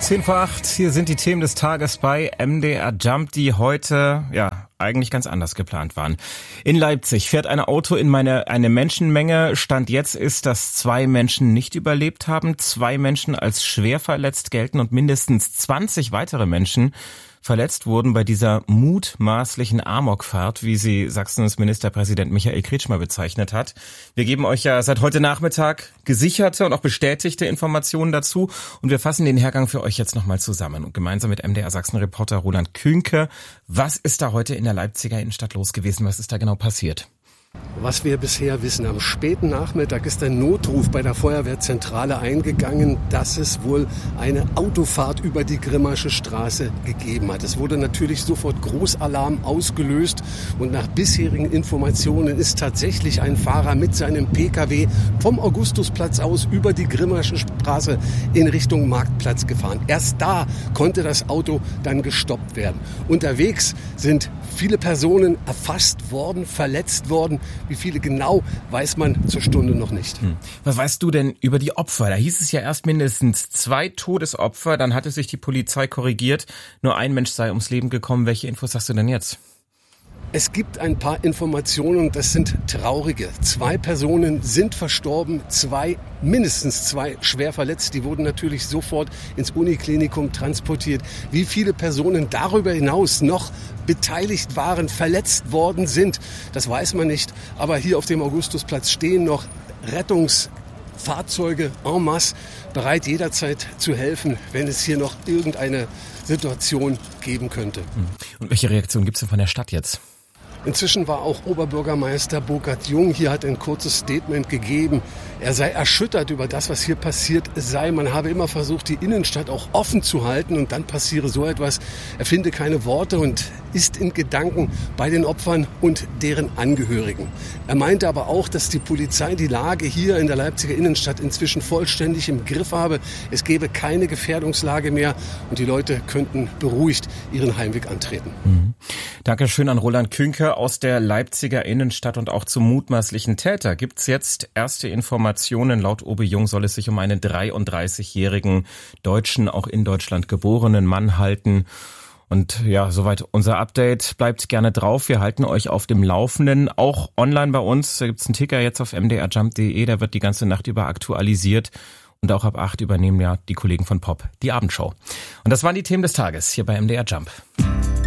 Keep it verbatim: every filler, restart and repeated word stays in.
Zehn vor acht, hier sind die Themen des Tages bei M D R Jump, die heute, ja, eigentlich ganz anders geplant waren. In Leipzig fährt ein Auto in meine, eine Menschenmenge. Stand jetzt ist, dass zwei Menschen nicht überlebt haben, zwei Menschen als schwer verletzt gelten und mindestens zwanzig weitere Menschen verletzt wurden bei dieser mutmaßlichen Amokfahrt, wie sie Sachsens Ministerpräsident Michael Kretschmer bezeichnet hat. Wir geben euch ja seit heute Nachmittag gesicherte und auch bestätigte Informationen dazu und wir fassen den Hergang für euch jetzt nochmal zusammen. Und gemeinsam mit M D R Sachsen-Reporter Roland Künke, was ist da heute in der Leipziger Innenstadt los gewesen? Was ist da genau passiert? Was wir bisher wissen, am späten Nachmittag ist ein Notruf bei der Feuerwehrzentrale eingegangen, dass es wohl eine Autofahrt über die Grimmasche Straße gegeben hat. Es wurde natürlich sofort Großalarm ausgelöst und nach bisherigen Informationen ist tatsächlich ein Fahrer mit seinem Pkw vom Augustusplatz aus über die Grimmasche Straße in Richtung Marktplatz gefahren. Erst da konnte das Auto dann gestoppt werden. Unterwegs sind viele Personen erfasst worden, verletzt worden. Wie viele genau, weiß man zur Stunde noch nicht. Hm. Was weißt du denn über die Opfer? Da hieß es ja erst mindestens zwei Todesopfer, dann hatte sich die Polizei korrigiert. Nur ein Mensch sei ums Leben gekommen. Welche Infos hast du denn jetzt? Es gibt ein paar Informationen, das sind traurige. Zwei Personen sind verstorben, zwei, mindestens zwei schwer verletzt. Die wurden natürlich sofort ins Uniklinikum transportiert. Wie viele Personen darüber hinaus noch beteiligt waren, verletzt worden sind, das weiß man nicht. Aber hier auf dem Augustusplatz stehen noch Rettungsfahrzeuge en masse, bereit jederzeit zu helfen, wenn es hier noch irgendeine Situation geben könnte. Und welche Reaktion gibt es denn von der Stadt jetzt? Inzwischen war auch Oberbürgermeister Burkhard Jung hier, hat ein kurzes Statement gegeben. Er sei erschüttert über das, was hier passiert sei. Man habe immer versucht, die Innenstadt auch offen zu halten und dann passiere so etwas. Er finde keine Worte und ist in Gedanken bei den Opfern und deren Angehörigen. Er meinte aber auch, dass die Polizei die Lage hier in der Leipziger Innenstadt inzwischen vollständig im Griff habe. Es gäbe keine Gefährdungslage mehr und die Leute könnten beruhigt ihren Heimweg antreten. Mhm. Dankeschön an Roland Künke aus der Leipziger Innenstadt und auch zum mutmaßlichen Täter. Gibt's jetzt erste Informationen? Laut Obi Jung soll es sich um einen dreiunddreißigjährigen Deutschen, auch in Deutschland geborenen Mann halten. Und ja, soweit unser Update. Bleibt gerne drauf. Wir halten euch auf dem Laufenden. Auch online bei uns. Da gibt's einen Ticker jetzt auf m d r jump punkt d e. Da wird die ganze Nacht über aktualisiert. Und auch ab acht übernehmen ja die Kollegen von Pop die Abendshow. Und das waren die Themen des Tages hier bei M D R Jump.